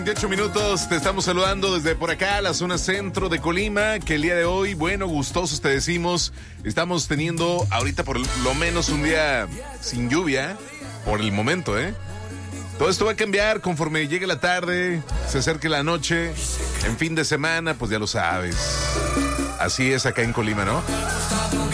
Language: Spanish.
28 minutos, te estamos saludando desde por acá, la zona centro de Colima, que el día de hoy, bueno, gustosos te decimos, estamos teniendo ahorita por lo menos un día sin lluvia, por el momento, ¿eh? Todo esto va a cambiar conforme llegue la tarde, se acerque la noche, en fin de semana, pues ya lo sabes. Así es acá en Colima, ¿no?